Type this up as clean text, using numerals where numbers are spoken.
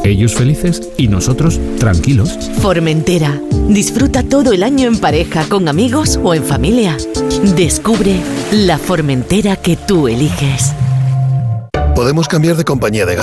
Ellos felices y nosotros tranquilos. Formentera. Disfruta todo el año en pareja, con amigos o en familia. Descubre la Formentera que tú eliges. Podemos cambiar de compañía de gas.